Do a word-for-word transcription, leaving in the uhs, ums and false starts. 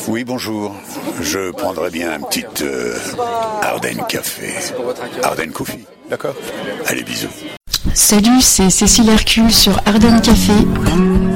Oui, bonjour. Je prendrais bien un petit euh, Ardennes Café. Ardennes Coffee, d'accord? Allez, bisous. Salut, c'est Cécile Hercule sur Ardennes Café.